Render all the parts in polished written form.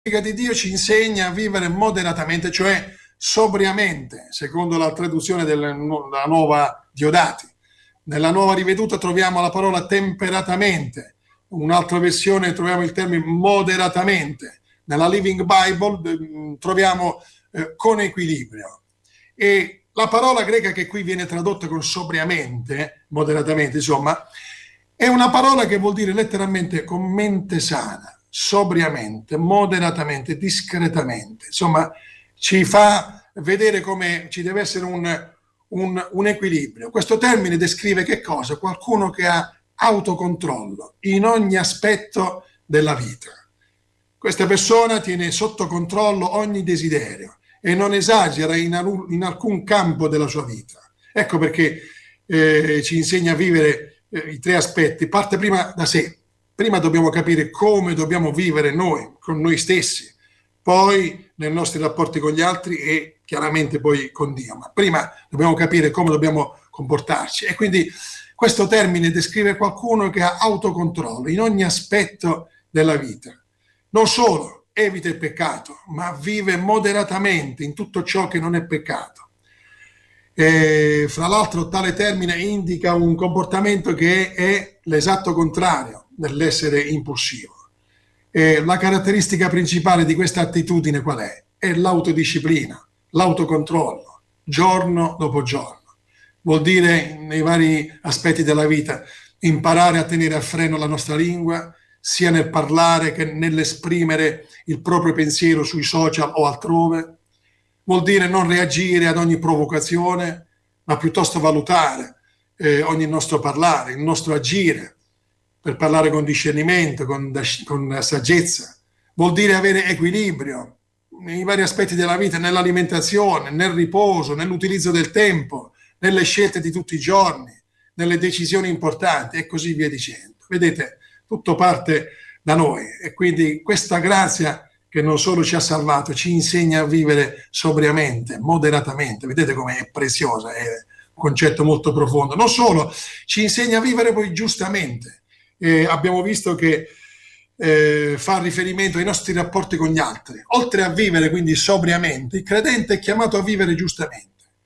di Dio ci insegna a vivere moderatamente, cioè sobriamente, secondo la traduzione della nuova Diodati. Nella nuova riveduta troviamo la parola temperatamente, un'altra versione troviamo il termine moderatamente, nella Living Bible troviamo con equilibrio. E la parola greca che qui viene tradotta con sobriamente, moderatamente, insomma, è una parola che vuol dire letteralmente con mente sana, sobriamente, moderatamente, discretamente. Insomma, ci fa vedere come ci deve essere un equilibrio. Questo termine descrive che cosa? Qualcuno che ha autocontrollo in ogni aspetto della vita. Questa persona tiene sotto controllo ogni desiderio e non esagera in alcun campo della sua vita. Ecco perché ci insegna a vivere i tre aspetti. Parte prima da sé. Prima dobbiamo capire come dobbiamo vivere noi, con noi stessi, poi nei nostri rapporti con gli altri e chiaramente poi con Dio. Ma prima dobbiamo capire come dobbiamo comportarci. E quindi questo termine descrive qualcuno che ha autocontrollo in ogni aspetto della vita. Non solo evita il peccato, ma vive moderatamente in tutto ciò che non è peccato. E, fra l'altro, tale termine indica un comportamento che è l'esatto contrario dell'essere impulsivo. E la caratteristica principale di questa attitudine qual è? È l'autodisciplina, l'autocontrollo, giorno dopo giorno. Vuol dire, nei vari aspetti della vita, imparare a tenere a freno la nostra lingua, sia nel parlare che nell'esprimere il proprio pensiero sui social o altrove. Vuol dire non reagire ad ogni provocazione, ma piuttosto valutare ogni nostro parlare, il nostro agire, per parlare con discernimento, con saggezza. Vuol dire avere equilibrio nei vari aspetti della vita, nell'alimentazione, nel riposo, nell'utilizzo del tempo, nelle scelte di tutti i giorni, nelle decisioni importanti e così via dicendo. Vedete, tutto parte da noi e quindi questa grazia che non solo ci ha salvato, ci insegna a vivere sobriamente, moderatamente. Vedete come è preziosa, è un concetto molto profondo. Non solo, ci insegna a vivere poi giustamente. Abbiamo visto che fa riferimento ai nostri rapporti con gli altri. Oltre a vivere quindi sobriamente, il credente è chiamato a vivere giustamente.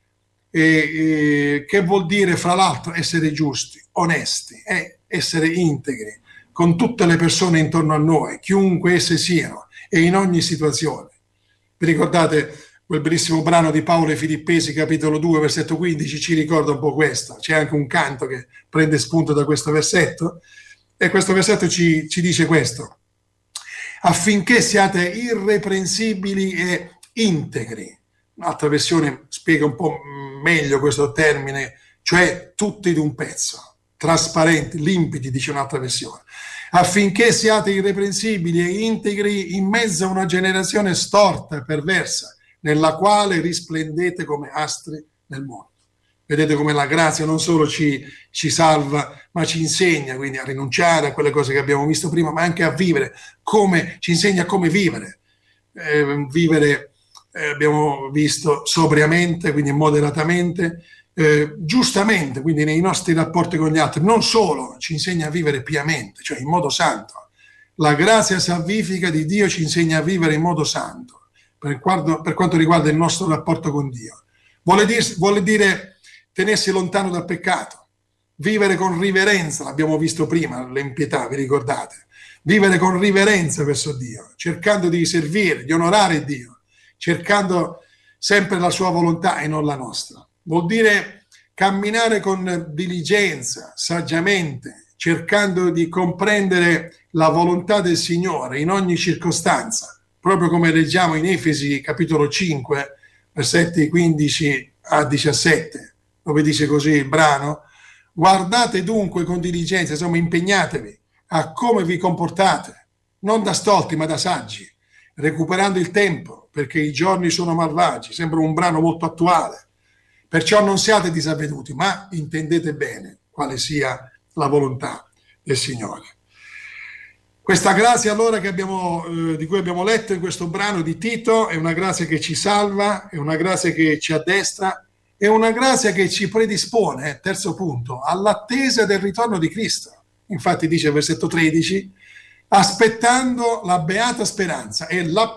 Che vuol dire, fra l'altro, essere giusti, onesti, essere integri con tutte le persone intorno a noi, chiunque esse siano, e in ogni situazione. Vi ricordate quel bellissimo brano di Paolo ai Filippesi, capitolo 2, versetto 15, ci ricorda un po' questo. C'è anche un canto che prende spunto da questo versetto, e questo versetto ci dice questo: affinché siate irreprensibili e integri. Un'altra versione spiega un po' meglio questo termine, cioè tutti d'un pezzo, trasparenti, limpidi, dice un'altra versione. Affinché siate irreprensibili e integri in mezzo a una generazione storta e perversa, nella quale risplendete come astri nel mondo. Vedete come la grazia non solo ci salva, ma ci insegna quindi a rinunciare a quelle cose che abbiamo visto prima, ma anche a vivere, ci insegna come vivere. Abbiamo visto sobriamente, quindi moderatamente, giustamente, quindi nei nostri rapporti con gli altri. Non solo, ci insegna a vivere piamente, cioè in modo santo. La grazia salvifica di Dio ci insegna a vivere in modo santo, per quanto riguarda il nostro rapporto con Dio. Vuole dire tenersi lontano dal peccato, vivere con riverenza, l'abbiamo visto prima, l'impietà, vi ricordate? Vivere con riverenza verso Dio, cercando di servire, di onorare Dio, cercando sempre la sua volontà e non la nostra. Vuol dire camminare con diligenza, saggiamente, cercando di comprendere la volontà del Signore in ogni circostanza, proprio come leggiamo in Efesi capitolo 5, versetti 15 a 17, dove dice così il brano: guardate dunque con diligenza, insomma impegnatevi a come vi comportate, non da stolti ma da saggi, recuperando il tempo, perché i giorni sono malvagi. Sembra un brano molto attuale. Perciò non siate disavveduti, ma intendete bene quale sia la volontà del Signore. Questa grazia allora di cui abbiamo letto in questo brano di Tito è una grazia che ci salva, è una grazia che ci addestra, è una grazia che ci predispone, terzo punto, all'attesa del ritorno di Cristo. Infatti dice al versetto 13: aspettando la beata speranza e la